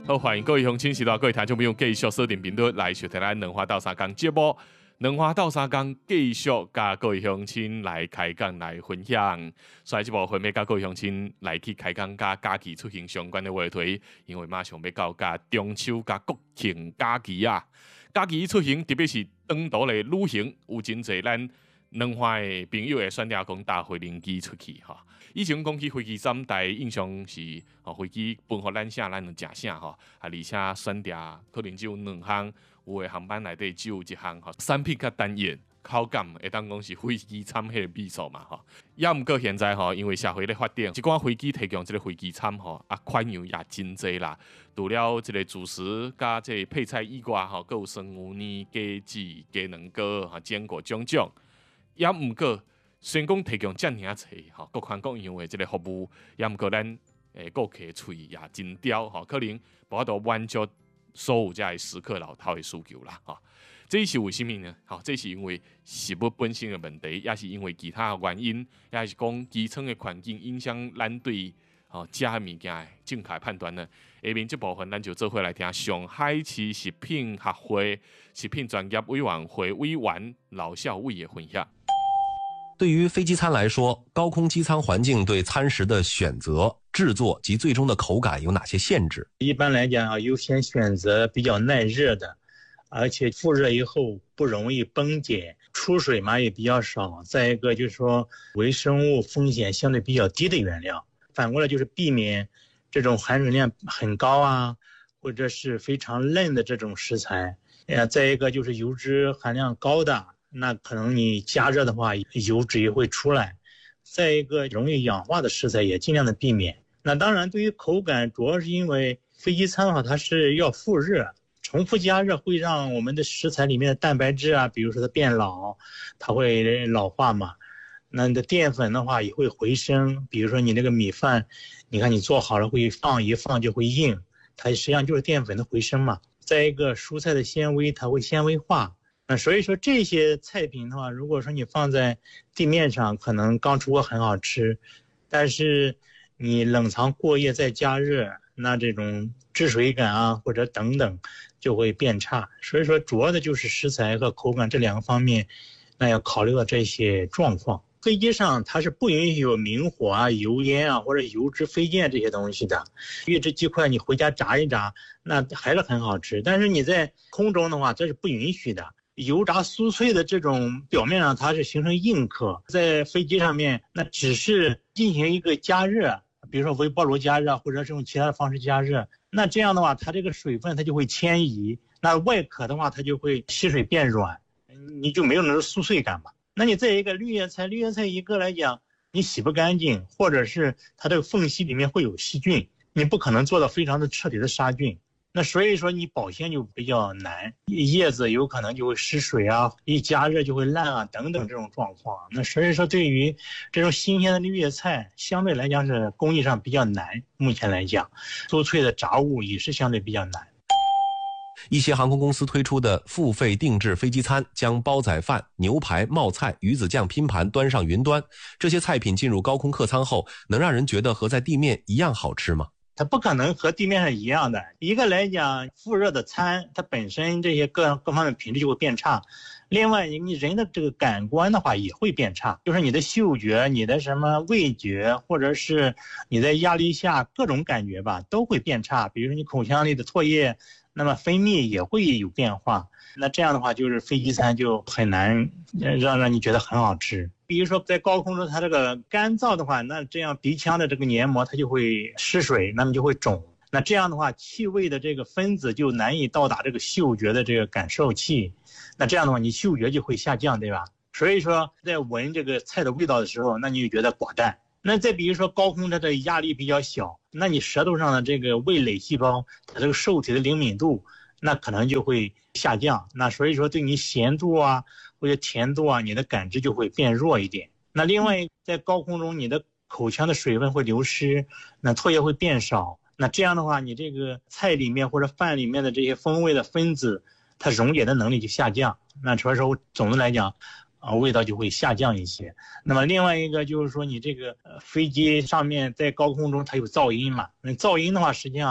好，欢迎各位乡亲、时代各位听众朋友继续锁定频道来收听咱两花斗三工节目。两花斗三工继续甲各位乡亲来开讲来分享。所以这部分要甲各位乡亲来去开讲甲假期出行相关的话题，因为马上要到甲中秋甲国庆假期啊。假期出行，特别是长途的旅行，有真侪咱两花的朋友会选择讲搭飞轮机出去哈。以前讲去飞机站，大家印象是飞机分互咱啥，咱就食啥吼，而且选择可能只有2项，有的航班内底只有1项吼，产品较单一，口感会当讲是飞机餐迄个味素嘛吼。也毋过现在吼，因为社会咧发展，一寡飞机提供这个飞机餐吼，款样也真侪啦。除了这个主食加这个配菜以外吼，佫有酸芋泥、鸡子、鸡卵糕、坚果种种。也毋过。虽然讲提供遮尔啊侪各款各样的这个服务，也毋过咱顾客喙也真刁可能无法度满足所有遮的食客老饕的需求啦这是为什么呢？这是因为食物本身的问题，也是因为其他的原因，也是讲机舱的环境影响咱对食物件的正确判断呢。下面这部分咱就做伙来听上海市食品协会食品专业委员会委员老校尉的分享。 对于飞机餐来说，高空机舱环境对餐食的选择、制作及最终的口感有哪些限制？ 一般来讲优先选择比较耐热的，而且复热以后不容易崩解，出水嘛也比较少。再一个就是说微生物风险相对比较低的原料。反过来就是避免这种含水量很高啊，或者是非常嫩的这种食材。再一个就是油脂含量高的。那可能你加热的话油脂也会出来，再一个容易氧化的食材也尽量的避免。那当然对于口感，主要是因为飞机餐的话它是要复热，重复加热会让我们的食材里面的蛋白质啊，比如说它变老，它会老化嘛。那你的淀粉的话也会回升，比如说你那个米饭，你看你做好了会一放就会硬，它实际上就是淀粉的回升嘛。再一个蔬菜的纤维它会纤维化。所以说这些菜品的话，如果说你放在地面上，可能刚出锅很好吃，但是你冷藏过夜再加热，那这种治水感啊或者等等就会变差。所以说主要的就是食材和口感这2个方面，那要考虑到这些状况。飞机上它是不允许有明火啊、油烟啊或者油脂飞溅这些东西的。预制鸡块你回家炸一炸，那还是很好吃，但是你在空中的话这是不允许的。油炸酥脆的这种表面上它是形成硬壳，在飞机上面那只是进行一个加热，比如说微波炉加热或者是用其他的方式加热，那这样的话它这个水分它就会迁移，那外壳的话它就会吸水变软，你就没有那种酥脆感嘛。那你再一个绿叶菜一个来讲你洗不干净，或者是它这个缝隙里面会有细菌，你不可能做到非常的彻底的杀菌，那所以说你保鲜就比较难，叶子有可能就会失水啊，一加热就会烂啊等等这种状况。那所以说对于这种新鲜的绿叶菜相对来讲是工艺上比较难，目前来讲酥脆的炸物也是相对比较难。 一些航空公司推出的付费定制飞机餐，将煲仔饭、牛排、冒菜、鱼子酱拼盘端上云端，这些菜品进入高空客舱后，能让人觉得和在地面一样好吃吗？ 它不可能和地面上一样的。一个来讲，复热的餐它本身这些各方面品质就会变差，另外你人的这个感官的话也会变差，就是你的嗅觉、你的什么味觉，或者是你在压力下各种感觉吧都会变差。比如说你口腔里的唾液那么分泌也会有变化，那这样的话就是飞机餐就很难让你觉得很好吃。比如说在高空中它这个干燥的话，那这样鼻腔的这个黏膜它就会失水，那么就会肿，那这样的话气味的这个分子就难以到达这个嗅觉的这个感受器，那这样的话你嗅觉就会下降，对吧？所以说在闻这个菜的味道的时候，那你就觉得寡淡。那再比如说高空它的压力比较小，那你舌头上的这个味蕾细胞它这个受体的灵敏度那可能就会下降，那所以说对你咸度啊或者甜度啊你的感知就会变弱一点。那另外在高空中你的口腔的水分会流失，那唾液会变少，那这样的话你这个菜里面或者饭里面的这些风味的分子它溶解的能力就下降，那所以说总的来讲味道就会下降一些。那么另外一个就是说你这个飞机上面在高空中它有噪音嘛，那噪音的话实际上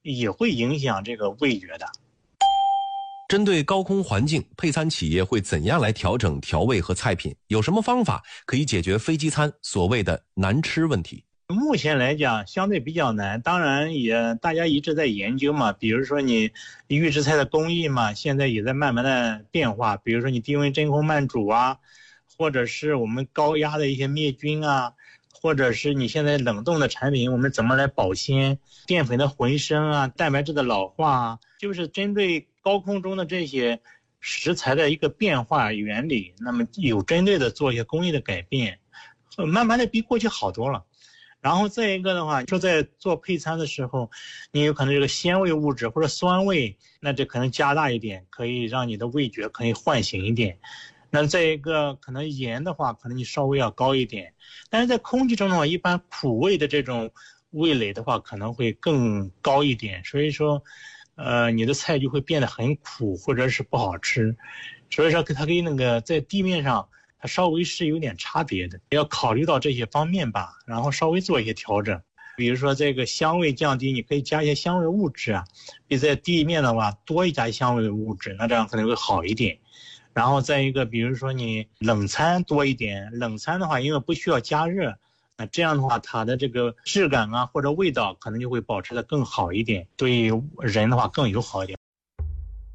也会影响这个味觉的。 针对高空环境，配餐企业会怎样来调整调味和菜品？有什么方法可以解决飞机餐所谓的难吃问题？ 目前来讲相对比较难，当然也大家一直在研究嘛，比如说你预制菜的工艺嘛，现在也在慢慢的变化，比如说你低温真空慢煮啊，或者是我们高压的一些灭菌啊，或者是你现在冷冻的产品我们怎么来保鲜，淀粉的回升啊，蛋白质的老化啊，就是针对高空中的这些食材的一个变化原理，那么有针对的做一些工艺的改变，慢慢的比过去好多了。然后再一个的话，就在做配餐的时候，你有可能这个鲜味物质或者酸味，那这可能加大一点，可以让你的味觉可以唤醒一点。那再一个可能盐的话，可能你稍微要高一点。但是在空气中的话，一般苦味的这种味蕾的话可能会更高一点，所以说你的菜就会变得很苦或者是不好吃。所以说它跟那个在地面上它稍微是有点差别的，要考虑到这些方面吧，然后稍微做一些调整。比如说这个香味降低，你可以加一些香味物质啊，比在地面的话多加一香味物质，那这样可能会好一点。然后再一个，比如说你冷餐多一点，冷餐的话因为不需要加热，那这样的话它的这个质感啊或者味道可能就会保持得更好一点，对人的话更友好一点。